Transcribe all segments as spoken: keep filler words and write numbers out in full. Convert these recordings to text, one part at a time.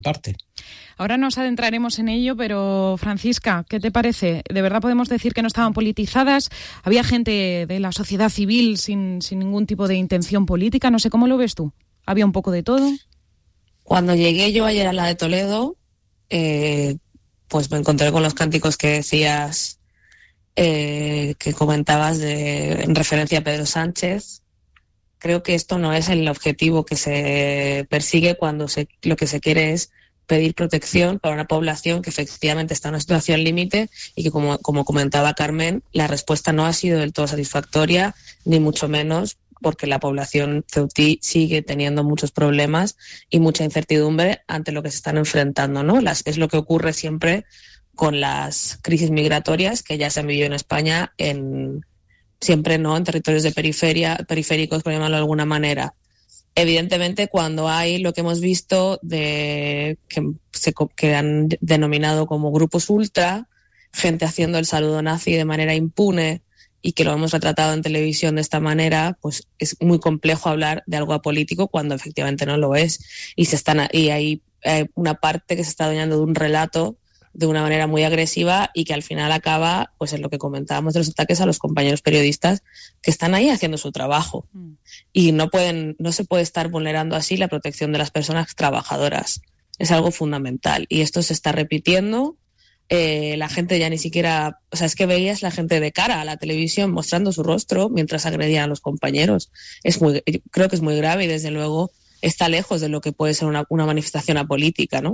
parte. Ahora nos adentraremos en ello, pero Francisca, ¿qué te parece? ¿De verdad podemos decir que no estaban politizadas? ¿Había gente de la sociedad civil sin, sin ningún tipo de intención política? No sé, ¿cómo lo ves tú? ¿Había un poco de todo? Cuando llegué yo ayer a la de Toledo, eh, pues me encontré con los cánticos que decías, eh, que comentabas de, en referencia a Pedro Sánchez. Creo que esto no es el objetivo que se persigue cuando se, lo que se quiere es pedir protección para una población que efectivamente está en una situación límite y que, como, como comentaba Carmen, la respuesta no ha sido del todo satisfactoria, ni mucho menos, porque la población ceutí sigue teniendo muchos problemas y mucha incertidumbre ante lo que se están enfrentando, ¿no? Las, es lo que ocurre siempre con las crisis migratorias que ya se han vivido en España, en, siempre no en territorios de periferia, periféricos, por llamarlo de alguna manera. Evidentemente, cuando hay lo que hemos visto de que se que han denominado como grupos ultra, gente haciendo el saludo nazi de manera impune y que lo hemos retratado en televisión de esta manera, pues es muy complejo hablar de algo apolítico cuando efectivamente no lo es. Y se están y hay, hay una parte que se está adueñando de un relato de una manera muy agresiva y que al final acaba, pues en lo que comentábamos de los ataques a los compañeros periodistas que están ahí haciendo su trabajo. Mm. Y no pueden, no se puede estar vulnerando así la protección de las personas trabajadoras. Es algo fundamental. Y esto se está repitiendo. Eh, la gente ya ni siquiera, o sea, es que veías la gente de cara a la televisión mostrando su rostro mientras agredían a los compañeros. Es muy, creo que es muy grave y desde luego está lejos de lo que puede ser una, una manifestación apolítica, ¿no?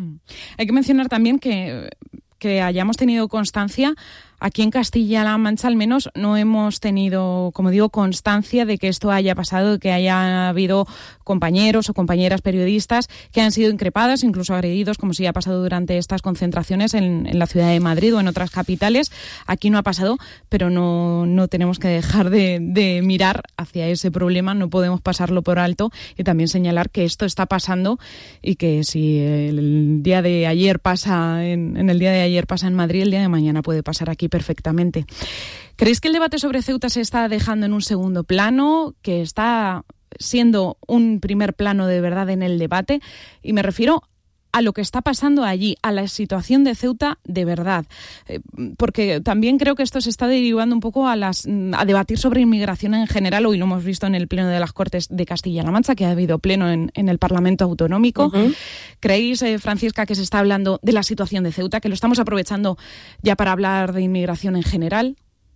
Hay que mencionar también que, que hayamos tenido constancia, aquí en Castilla-La Mancha al menos no hemos tenido, como digo, constancia de que esto haya pasado, de que haya habido compañeros o compañeras periodistas que han sido increpadas, incluso agredidos, como si ha pasado durante estas concentraciones en, en la ciudad de Madrid o en otras capitales. Aquí no ha pasado, pero no, no tenemos que dejar de, de mirar hacia ese problema, no podemos pasarlo por alto y también señalar que esto está pasando y que si el día de ayer pasa en, en el día de ayer pasa en Madrid, el día de mañana puede pasar aquí perfectamente. ¿Creéis que el debate sobre Ceuta se está dejando en un segundo plano, que está siendo un primer plano de verdad en el debate? Y me refiero a lo que está pasando allí, a la situación de Ceuta de verdad. Eh, porque también creo que esto se está derivando un poco a, las, a debatir sobre inmigración en general. Hoy lo hemos visto en el Pleno de las Cortes de Castilla-La Mancha, que ha habido pleno en, en el Parlamento Autonómico. Uh-huh. ¿Creéis, eh, Francisca, que se está hablando de la situación de Ceuta, que lo estamos aprovechando ya para hablar de inmigración en general?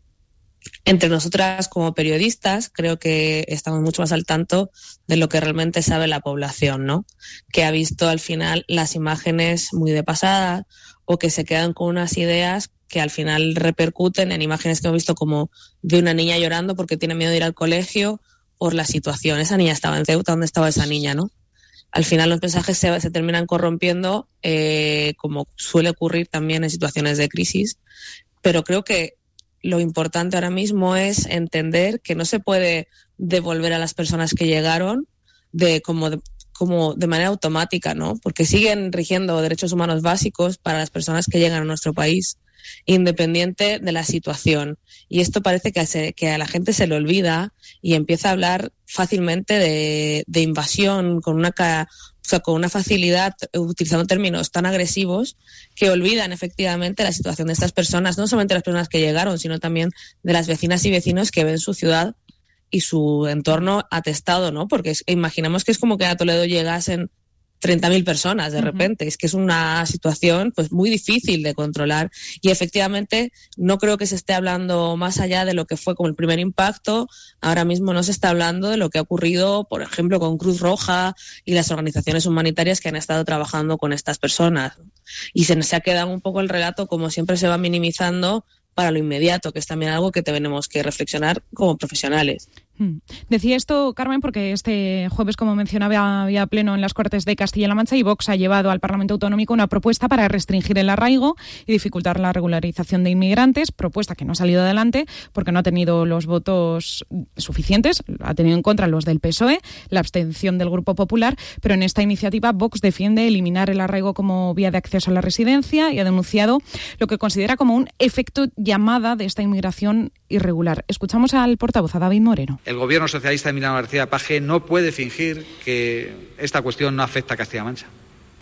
Entre nosotras como periodistas creo que estamos mucho más al tanto de lo que realmente sabe la población, ¿no? Que ha visto al final las imágenes muy de pasada o que se quedan con unas ideas que al final repercuten en imágenes que hemos visto como de una niña llorando porque tiene miedo de ir al colegio por la situación. Esa niña estaba en Ceuta, ¿dónde estaba esa niña, no? Al final los mensajes se, se terminan corrompiendo, eh, como suele ocurrir también en situaciones de crisis, pero creo que lo importante ahora mismo es entender que no se puede devolver a las personas que llegaron de como de, como de manera automática, ¿no? Porque siguen rigiendo derechos humanos básicos para las personas que llegan a nuestro país, independiente de la situación. Y esto parece que, se, que a la gente se le olvida y empieza a hablar fácilmente de, de invasión con una, o sea, con una facilidad, utilizando términos tan agresivos que olvidan efectivamente la situación de estas personas, no solamente las personas que llegaron, sino también de las vecinas y vecinos que ven su ciudad y su entorno atestado, ¿no? Porque es, imaginamos que es como que a Toledo llegasen treinta mil personas de repente. Uh-huh. Es que es una situación pues muy difícil de controlar y efectivamente no creo que se esté hablando más allá de lo que fue como el primer impacto. Ahora mismo no se está hablando de lo que ha ocurrido, por ejemplo, con Cruz Roja y las organizaciones humanitarias que han estado trabajando con estas personas. Y se, se ha quedado un poco el relato, como siempre se va minimizando, para lo inmediato, que es también algo que tenemos que reflexionar como profesionales. Decía esto, Carmen, porque este jueves, como mencionaba, había pleno en las Cortes de Castilla-La Mancha y Vox ha llevado al Parlamento Autonómico una propuesta para restringir el arraigo y dificultar la regularización de inmigrantes, propuesta que no ha salido adelante porque no ha tenido los votos suficientes, ha tenido en contra los del P S O E, la abstención del Grupo Popular, pero en esta iniciativa Vox defiende eliminar el arraigo como vía de acceso a la residencia y ha denunciado lo que considera como un efecto llamada de esta inmigración irregular. Escuchamos al portavoz, a David Moreno. El gobierno socialista de Emiliano García Paje no puede fingir que esta cuestión no afecta a Castilla-La Mancha,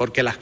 porque las